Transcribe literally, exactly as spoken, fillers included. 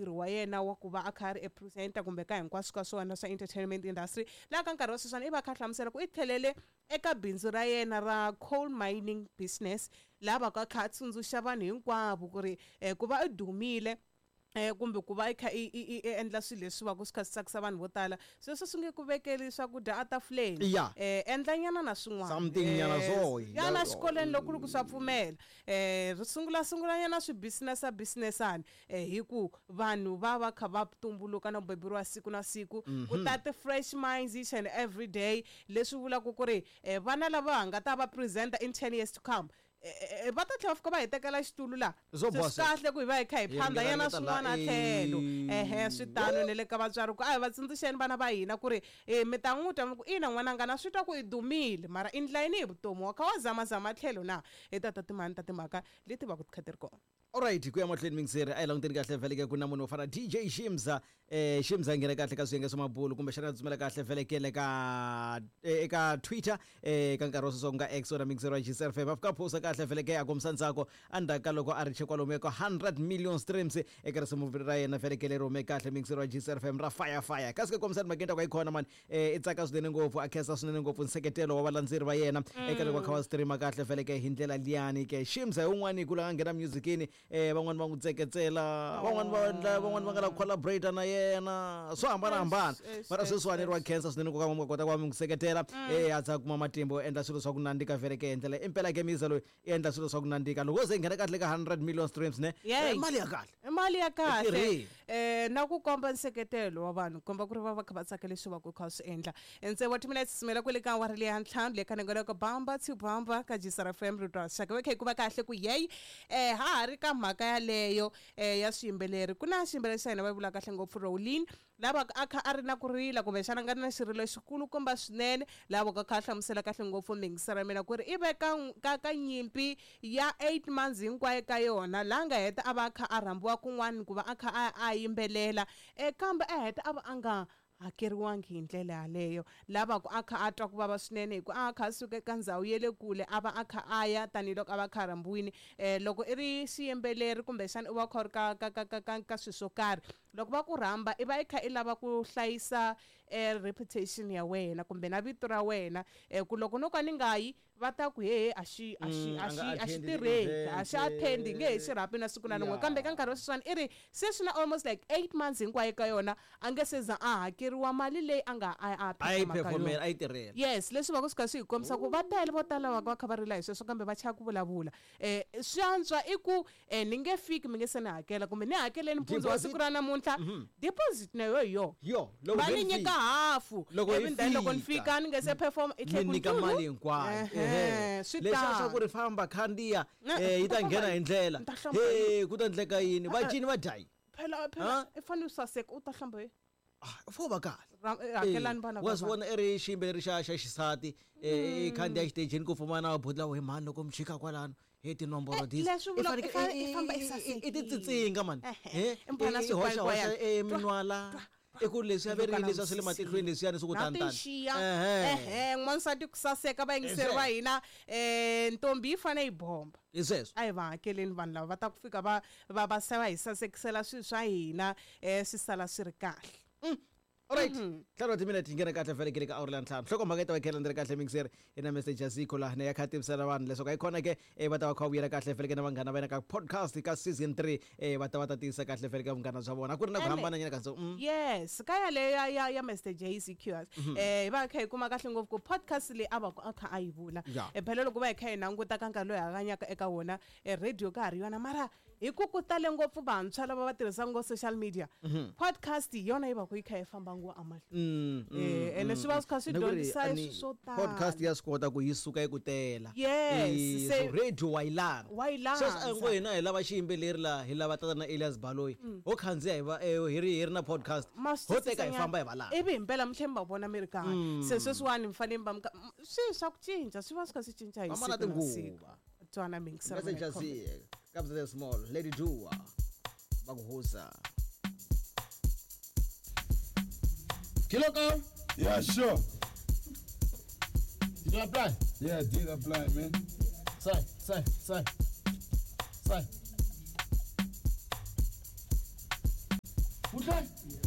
ntirho wa yena wa ku va a kha ri presenter kumbe ka hinkwaswo ka swona swa entertainment industry la ka nkarhi wa sweswiwani i va kha hlamusela ku i tlhelele eka bindzu ra yena ra coal mining business lava ka kha tsundzuxa vanhu hinkwavo ku ri ku va i dumile eh kumbe ku va i kha i endla swilo leswi va ku swi kha swi tsakisa vanhu vo tala sweswo swi nge ku vekeli swakudya atafuleni eh endla nyana na swin'wana something nyana so yana xikoleni loko ku swa pfumela eh ri sungula sungula nyana swi business a businessani eh hi ku vanhu va va kha va tumbuluka na beberiwa siku na siku ku tate fresh minds each and every day leswi vula ku ku ri vana lava nga ta va presenter in ten years to come va ta tlhela fika va hi tekela xitulu la swi kahle ku hi va hi kha hi phanda yana swin'wana tlhelo ehe switano ne le ka vatswari ku a hi va tsundzuxeni vana va hina ku ri mi ta n'wi twa ku ina n'wananga na swi twa ku i dumile mara i ndla yini hi vutomi wa kha wa zamazama tlhelo na hi ta ta timani ta timhaka leti va ku ti kha ti ri kona. Alright, kuya mahlweni mingiseri a yi languteni kahle vele ke ku na munhu wo fana D J Shimza eh Shimza ngene kahle ka swiyenge swa mabulu kumbe xana tsumela kahle vele ke le ka eka Twitter eh ka nkarhi wa sweswo nga X ora mingiseri wa G S F M afika posta kahle vele ke a komsantsako andaka loko a ri chekwalo meko one hundred million streams eka risimu ra yena vele ke le ro me kahle mingiseri wa G S F M ra fire fire kasi ke komsani magenta kwa ikhona man eh itsaka swinene ngopfu a khesa swinene ngopfu nseketelo wa valandzeri va yena eka loko kha wa streama kahle vele ke hindlela liyani ke Shimza un'wani ku la ngena musicini eh van'wana va n'wi tseketsela van'wana va endla van'wana va nga la collaborate na yena swo hambana hambana mara sweswiwani ri wa cancer swinene ku ka mu kota ku n'wi seketela eh a tsa kuma matimbo endla swilo swa ku nandika vele ke endlela impela ke miza lo endla swilo swa ku nandika loko ze nghena kahle ka one hundred million streams ne mali ya kahle mali ya kahle eh na ku komba nseketelo wa vanhu komba ku ri va va kha va tsakela leswi va ku kha swi endla ense what minutes simela ku le ka wa ri le hantlhanu le ka nengelo ka bamba tsi bamba ka G S F M ri twa shaka ve kha ku va kahle ku yey eh ha ri ka mhaka ya leyo eh ya swiyimbeleri ku na xiyimbeleri xa hina va vula kahle ngopfu Rowlene lava a kha a ri na ku rila kumbe xana nga na xirilo xikulu komba swinene lava ka kha hlamusela kahle ngopfu mingisera mina ku ri i veka ka ka nyimpi ya eight months hinkwayo ka yona la nga heta a va kha a rhambiwa kun'wana ku va a kha a yimbelela eh kambe a heta a va a nga hakeriwangi hi ndlela yaleyo lava ku a kha a twa ku vava swinene hi ku a kha suka eka ndhawu ye le kule a va a kha a ya tanihiloko a va kha rhambiwini eh loko i ri xiyimbeleri kumbe xana u va kha ri ka ka ka ka ka swilo swo karhi loko va ku rhamba i va i kha i lava ku hlayisa eh reputation ya wena kumbe na vito ra wena eh ku loko no ka ni nga yi va ta ku he a xi a xi a xi a xi tirheki a xi attend nge hi xi rhapi na siku na rin'we kambe ka nkarhi wa sweswiwani i ri se swi na almost like eight months hinkwayo ka yona a nge se za a hakeriwa mali leyi a nga a performera a yi tirhela yes leswi va ku swi kha swi hi kombisa ku va tele vo tala va kha va rila hi sweswo kambe va chava ku vulavula eh swi antswa i ku eh ni nge fiki mi nge se ni hakela kumbe ni hakeleni mpundzu wa siku ra namuntlha deposit na yo yo yo va ni nyika hafu then loko ni fika ni nge se perform i tlhe ku nyika mali hinkwayo eh leswi swa ku ri famba khandiya eh yi ta nghena hi ndlela hey ku ta ndleka yini va cini va dai phela phela i fanele usaseka u ta hlamba ah fo ba kahle hakelani vana wa swona i ri xiyimbeleri xa xa xisati eh khandiya xitejini ku fuma na bhudla we mani loko mi chika kwalano he tinomboro dis i famba isaseka i titsitsinga man eh i hoxa hoxa eh minwala eku leswi ya verile leswi sele matihlweni leswi ya ni suku tantana eh n'wansati ku saseka va yingiseri va hina eh ntombi yi fane yi bomba iseswo a hi va hakeleni vanhu lava va ta ku fika va va va sa va hi sasekisela swilo swa hina eh swi sala swi ri kahle. Alright, tlhelo ti minute ngena kahle vele ke le ka Orlando Town. Hloko maketa wa calendar kahle mixer ina message azikho la ne yakhathi bisela vanhu leswo ka ikhona ke eh bata wa khawuyela kahle vele ke na vanghana vena ka podcast ka season three eh bata bata tisa kahle vele ka vanghana bya vona ku ri na ku hambana nyana kanso yes ka ya le ya ya ya Mister J C Q eh va kha ikuma kahle ngopfu ku podcast le aba ku akha ayivula eh phela loko va kha inanguta ka nkarhi loyi hanyaka eka wona eh radio ka hari yona mara hi ku ku tale ngopfu vantshwa lava va tirhisa ngo social media podcast yona yi va ku ikha ifamba ngo amali eh ene swi va swi kha swi dyondzisa swo tala podcast ya skota ku yisuka ekutela yes so radio wailana wailana so ngo hina hi lava xiyimbeleri la hi lava tata na Elias Baloyi ho khandziya hi va hi ri hi ri na podcast ho teka hi famba hi va la ivi impela mthemba va bona American se sweswiwani mfanele mba swi swa ku cinca swi va swi kha swi cinca hi siku na siku tswana mingisela message asiye kabza the small lady Dua bakuhusa Kilo come? Yeah, sure. Did you apply? Yeah, I did apply, man. Sign, sign, sign. Sign. Uthani?